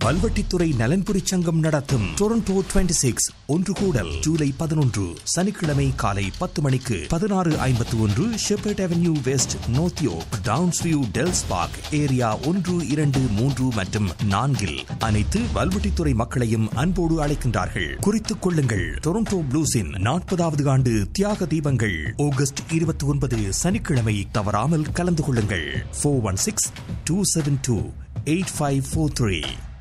வல்வெட்டித்துறை நலன்புரி சங்கம் நடத்தும் டொரண்டோ 26 ஒன்று கூடல் ஜூலை 11 சனிக்கிழமை காலை 10 மணிக்கு 1651 shepherd avenue west நோர்த்யோக் டவுன்ஸ்வியூ டெல்ஸ் park area 1, 2, 3 மற்றும் 4 அனைத்து வல்வெட்டித்துறை மக்களையும் அன்போடு அழைக்கின்றார்கள். குறித்துக் கொள்ளுங்கள். டொரண்டோ ப்ளூஸின் 40வது ஆண்டு தியாக தீபங்கள் ஆகஸ்ட் 29 சனிக்கிழமை. தவறாமல் கலந்து கொள்ளுங்கள். 416-272-8543